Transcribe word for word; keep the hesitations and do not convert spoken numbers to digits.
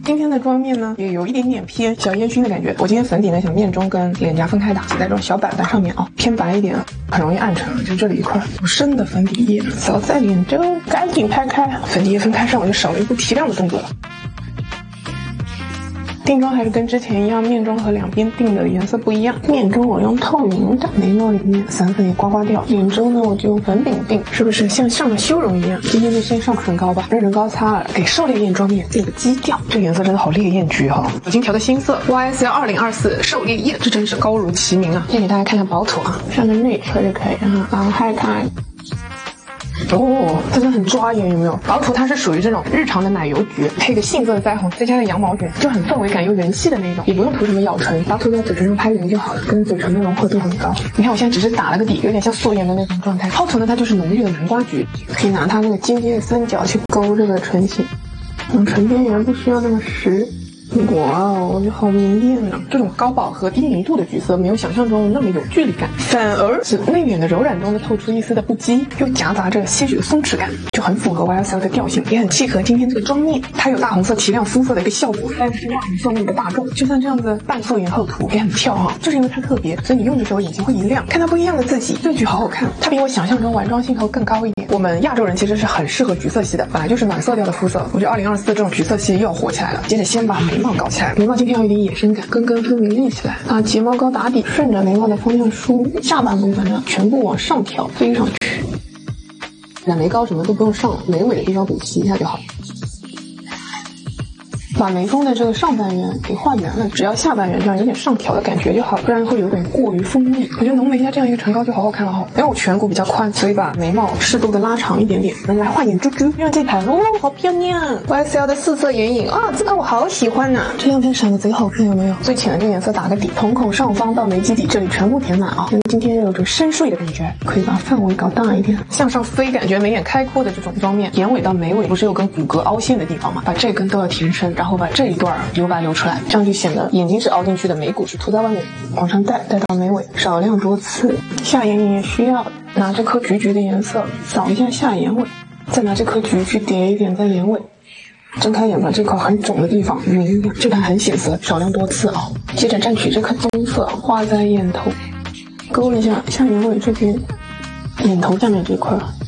今天的妆面呢，也有一点点偏小烟熏的感觉。我今天粉底呢，想面中跟脸颊分开打，挤在这种小板板上面啊，偏白一点，很容易暗沉。就这里一块不深的粉底液，扫在脸中，赶紧拍开，粉底液分开上，我就少了一步提亮的动作了。定妆还是跟之前一样，面中和两边定的颜色不一样。面中我用透明的，眉毛里面散粉也刮刮掉。脸中呢，我就用粉饼定，是不是像上了修容一样？今天就先上唇膏吧，润唇膏擦了，给瘦脸眼妆面定个基调。这个颜色真的好烈焰橘哈！我今天调的新色 Y S L 二零二四瘦烈焰，这真是高如其名啊！先给大家看看薄涂啊，上个内侧就可以啊，然后还看。哦，真的很抓眼，有没有？薄涂它是属于这种日常的奶油橘，配个杏色的腮红，再加个羊毛卷，就很氛围感又人气的那种，也不用涂什么咬唇，薄涂在嘴唇上拍匀就好了，跟嘴唇的融合度很高。你看我现在只是打了个底，有点像素颜的那种状态。厚涂呢，它就是浓郁的南瓜橘，可以拿它那个尖尖的三角去勾这个唇形，嗯，唇边缘不需要那么实。哇哦，我觉得好明艳啊！这种高饱和低明度的橘色没有想象中那么有距离感，反而是内敛的柔软中呢透出一丝的不羁，又夹杂着些许的松弛感，就很符合 Y S L 的调性，也很契合今天这个妆面。它有大红色提亮肤色的一个效果，但是蜡红色那个大众，就像这样子半素颜后涂也很跳哈。就是因为它特别，所以你用的时候眼睛会一亮，看到不一样的自己。这橘好好看，它比我想象中完妆兴头更高一点。我们亚洲人其实是很适合橘色系的，本来就是暖色调的肤色。我觉得二零二四这种橘色系又要火起来了。接着先把眉毛搞起来，眉毛今天要有点野生感，根根分明立起来啊，睫毛膏打底，顺着眉毛的方向梳，下半部分呢全部往上挑，飞上去。染眉膏什么都不用上了，眉尾的地方补齐一下就好。把眉峰的这个上半圆给画圆了，只要下半圆这样有点上挑的感觉就好，不然会有点过于丰腴。我觉得浓眉加这样一个唇膏就好好看了哈。因为我颧骨比较宽，所以把眉毛适度的拉长一点点。我们来画眼珠珠，用这盘哦，好漂亮 ！Y S L 的四色眼影啊，这个我好喜欢呐、啊，这亮片闪的贼好看，有没有？最浅的这个颜色打个底，瞳孔上方到眉基底这里全部填满啊。因为今天有种深邃的感觉，可以把范围搞大一点，向上飞，感觉眉眼开阔的这种妆面。眼尾到眉尾不是有根骨骼凹陷的地方吗？把这根都要填深，然后把这一段留白留出来，这样就显得眼睛是凹进去的，眉骨是凸在外面，往上带，带到眉尾，少量多次。下眼影也需要拿这颗橘橘的颜色扫一下下眼尾，再拿这颗橘去叠一点在眼尾。睁开眼把这块很肿的地方明一点，这盘很显色，少量多次啊。接着蘸取这颗棕色画在眼头，勾一下下眼尾这边，眼头下面这块。